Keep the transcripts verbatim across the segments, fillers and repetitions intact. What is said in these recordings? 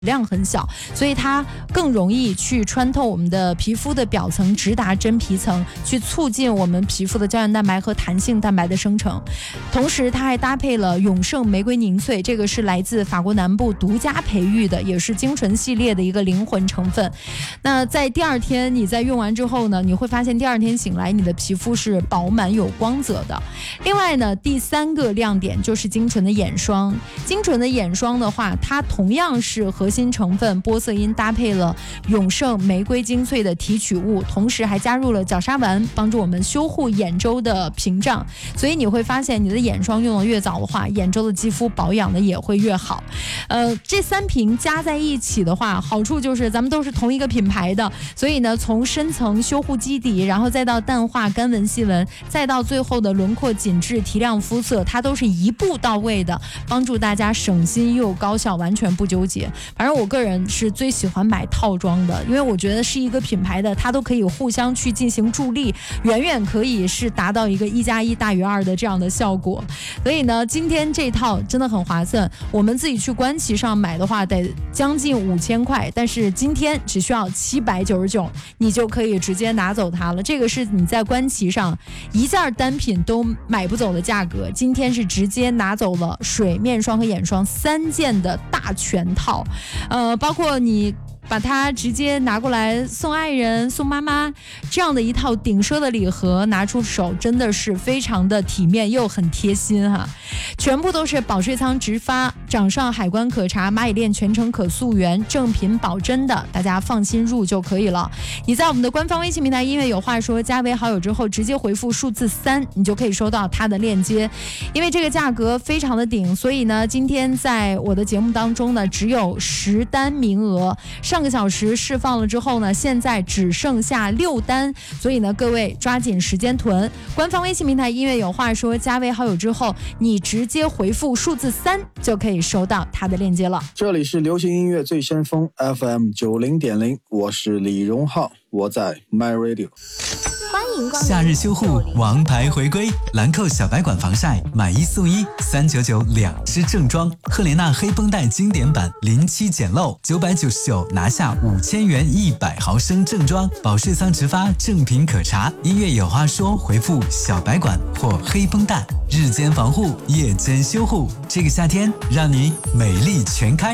量很小，所以它更容易去穿透我们的皮肤的表层，直达真皮层，去促进我们皮肤的胶原蛋白和弹性蛋白的生成。同时它还搭配了永胜玫瑰凝萃，这个是来自法国南部独家培育的，也是精纯系列的一个灵魂成分。那在第二天你在用完之后呢，你会发现第二天醒来你的皮肤是饱满有光泽的。另外呢，第三个亮点就是精纯的眼霜。精纯的眼霜的话，它同样是核心成分玻色因搭配了永胜玫瑰精粹的提取物，同时还加入了角鲨烷，帮助我们修护眼周的屏障。所以你会发现你的眼霜用的越早的话，眼周的肌肤保养的也会越好。呃，这三瓶加在一起的话，好处就是咱们都是同一个品牌的，所以呢，从深层修护基底，然后再到淡化干纹细纹，再到最后的轮廓紧致提亮肤色，它都是一步到位的，帮助大家省心又高效，完全不纠结。反正我个人是最喜欢买套装的，因为我觉得是一个品牌的，它都可以互相去进行助力，远远可以是达到一个一加一大于二的这样的效果。所以呢，今天这套真的很划算，我们自己去官旗上买的话得将近五千块，但是今天只需要七百九十九，你就可以直接拿走它了。这个是你在官旗上一件单品都买不走的价格，今天是直接拿走了水、面霜和眼霜三件的大全套。呃，包括你把它直接拿过来送爱人、送妈妈，这样的一套顶奢的礼盒拿出手，真的是非常的体面又很贴心哈。全部都是保税仓直发，掌上海关可查，蚂蚁链全程可溯源，正品保真的，大家放心入就可以了。你在我们的官方微信平台音乐有话说加为好友之后，直接回复数字三，你就可以收到它的链接。因为这个价格非常的顶，所以呢，今天在我的节目当中呢，只有十单名额。上个小时释放了之后呢，现在只剩下六单，所以呢，各位抓紧时间囤。官方微信平台音乐有话说加为好友之后，你直接回复数字三就可以收到它的链接了。 这里是流行音乐最先锋 F M 九十点零， 我是李荣浩，我在 My Radio。 欢迎光临夏日修护王牌回归，兰蔻小白管防晒买一送一，三九九两支正装，赫莲娜黑绷带经典版零七简陋九百九十九拿下五千元一百毫升正装，保税仓直发，正品可查。音乐有话说，回复小白管或黑绷带，日间防护，夜间修护，这个夏天让你美丽全开。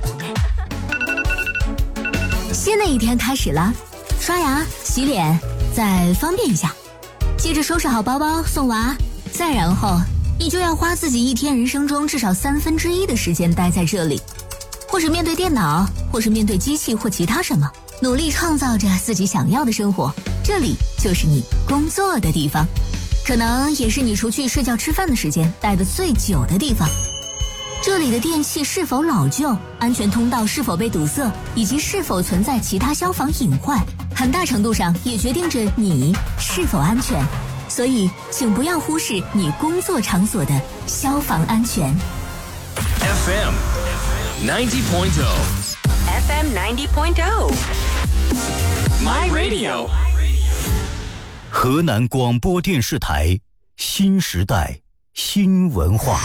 新的一天开始了，刷牙、洗脸，再方便一下，接着收拾好包包送娃，再然后你就要花自己一天人生中至少三分之一的时间待在这里，或是面对电脑，或是面对机器或其他什么，努力创造着自己想要的生活。这里就是你工作的地方，可能也是你除去睡觉吃饭的时间待得最久的地方。这里的电器是否老旧，安全通道是否被堵塞，以及是否存在其他消防隐患，很大程度上也决定着你是否安全。所以请不要忽视你工作场所的消防安全。 F M ninety point oh F M ninety point oh My Radio 河南广播电视台新时代新文化。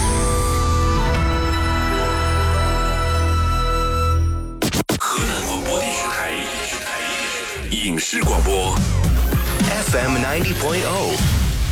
河南广播电视台影视广播 F M ninety point oh